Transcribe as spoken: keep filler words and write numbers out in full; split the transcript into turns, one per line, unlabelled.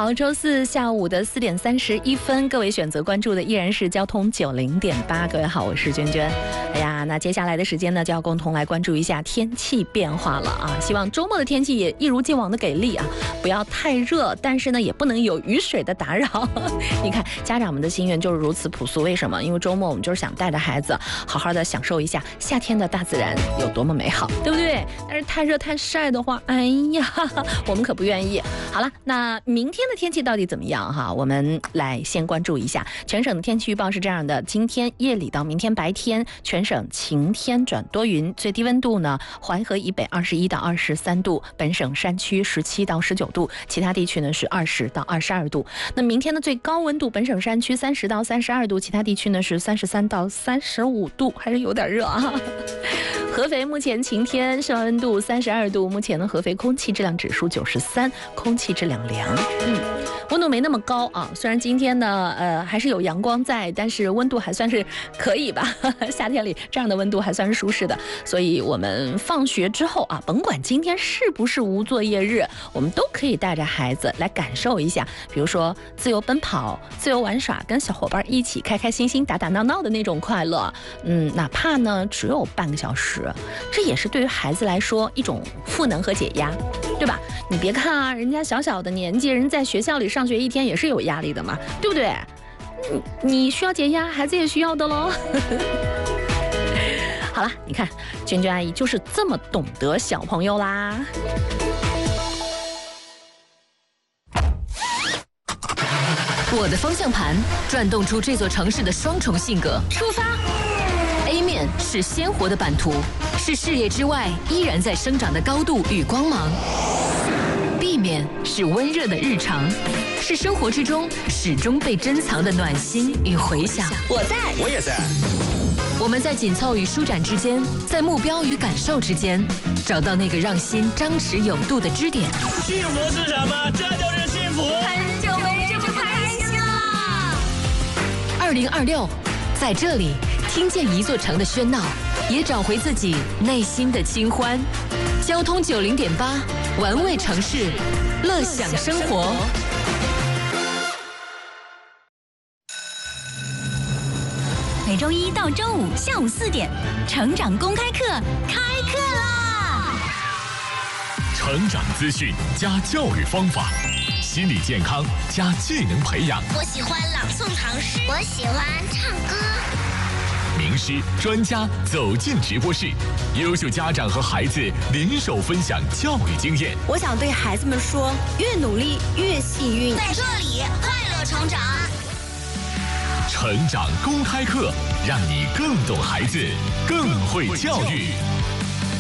好，周四下午的四点三十一分，各位选择关注的依然是交通九零点八。各位好，我是娟娟。哎呀，那接下来的时间呢，就要共同来关注一下天气变化了啊！希望周末的天气也一如既往的给力啊，不要太热，但是呢，也不能有雨水的打扰。你看，家长们的心愿就是如此朴素，为什么？因为周末我们就是想带着孩子好好的享受一下夏天的大自然有多么美好，对不对？但是太热太晒的话，哎呀，我们可不愿意。好了，那明天的天气到底怎么样哈？我们来先关注一下全省的天气预报是这样的：今天夜里到明天白天，全省晴天转多云，最低温度呢，淮河以北二十一到二十三度，本省山区十七到十九度，其他地区呢是二十到二十二度。那明天的最高温度，本省山区三十到三十二度，其他地区呢是三十三到三十五度，还是有点热啊。合肥目前晴天，室外温度三十二度，目前呢合肥空气质量指数九十三，空气质量良。嗯，温度没那么高啊，虽然今天呢呃还是有阳光在，但是温度还算是可以吧。夏天里这样的温度还算是舒适的，所以我们放学之后啊，甭管今天是不是无作业日，我们都可以带着孩子来感受一下，比如说自由奔跑、自由玩耍，跟小伙伴一起开开心心打打闹闹的那种快乐。嗯，哪怕呢只有半个小时，这也是对于孩子来说一种赋能和解压，对吧？你别看啊，人家小小的年纪，人在学校里上学一天也是有压力的嘛，对不对？你需要解压，孩子也需要的喽。好了，你看娟娟阿姨就是这么懂得小朋友啦。
我的方向盘转动出这座城市的双重性格。出发 A 面是鲜活的版图，是视野之外依然在生长的高度与光芒。B 面是温热的日常，是生活之中始终被珍藏的暖心与回响。
我在，
我也在。
我们在紧凑与舒展之间，在目标与感受之间，找到那个让心张弛有度的支点。
幸福是什么？这就是幸福。
很久没这么开心了。二零二六，在这里听见一座城的喧闹，也找回自己内心的清欢。交通九零点八，玩味城市，乐享生活。
每周一到周五下午四点，成长公开课开课啦！
成长资讯加教育方法，心理健康加技能培养。
我喜欢朗诵唐诗，我喜欢唱歌。
名师专家走进直播室，优秀家长和孩子联手分享教育经验。
我想对孩子们说，越努力越幸运。
在这里快乐成长。
成长公开课，让你更懂孩子，更会教育。